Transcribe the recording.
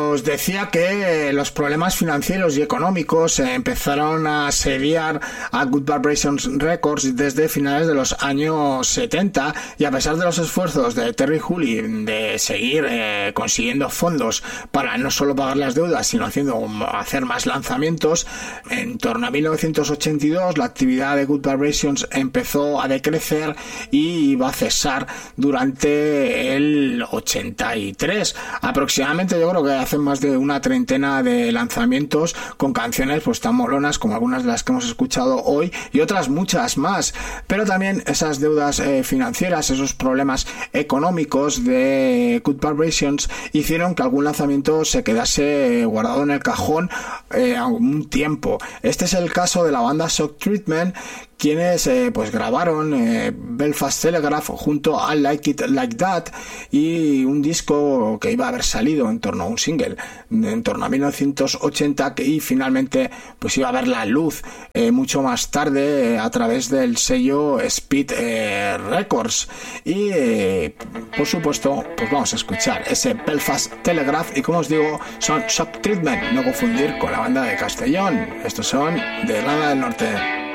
Os decía que los problemas financieros y económicos empezaron a asediar a Good Vibrations Records desde finales de los años 70, y a pesar de los esfuerzos de Terry Hooley de seguir consiguiendo fondos para no solo pagar las deudas, sino hacer más lanzamientos, en torno a 1982 la actividad de Good Vibrations empezó a decrecer y iba a cesar durante el 83. Aproximadamente, yo creo que hacen más de una treintena de lanzamientos con canciones pues tan molonas como algunas de las que hemos escuchado hoy, y otras muchas más. Pero también esas deudas financieras, esos problemas económicos de Good Vibrations hicieron que algún lanzamiento se quedase guardado en el cajón un tiempo. Este es el caso de la banda Shock Treatment, quienes pues grabaron Belfast Telegraph junto a Like It Like That, y un disco que iba a haber salido en torno a un single en torno a 1980, y finalmente pues iba a ver la luz mucho más tarde a través del sello Speed Records. Y por supuesto pues vamos a escuchar ese Belfast Telegraph, y como os digo son Shock Treatment, no confundir con la banda de Castellón. Estos son de Irlanda del Norte.